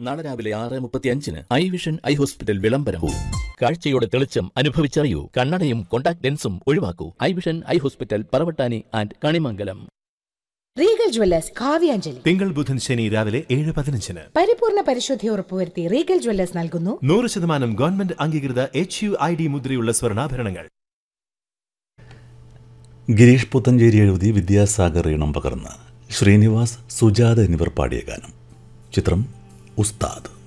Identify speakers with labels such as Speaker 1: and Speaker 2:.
Speaker 1: നാളെ രാവിലെ 6:35 I vision eye hospital വിളംബരവും. കാഴ്ചയുടെ തെളിച്ചം അനുഭവിച്ചറിയൂ. കണ്ണടയും contact ലെൻസും ഒഴിവാക്കൂ. I vision eye hospital, Paravattani and Kanimangalam.
Speaker 2: Regal Jewellers Kavyanjali
Speaker 3: തിങ്കൾ ബുധൻ ശനി രാവിലെ 7:15.
Speaker 2: പരിപൂർണ പരിശുദ്ധി ഉറപ്പുവരുത്തി റീഗൽ ജ്വല്ലേഴ്സ് നൽകുന്നു
Speaker 3: 100% ഗവൺമെന്റ് അംഗീകൃത HUID മുദ്രയുള്ള സ്വർണ്ണാഭരണങ്ങൾ.
Speaker 4: ഗിരീഷ് പുത്തഞ്ചേരി എഴുതി വിദ്യാസാഗർ ഈണം പകർന്ന് ശ്രീനിവാസ്, സുജാത എന്നിവർ പാടിയ ഗാനം. ചിത്രം ഉസ്താദ്.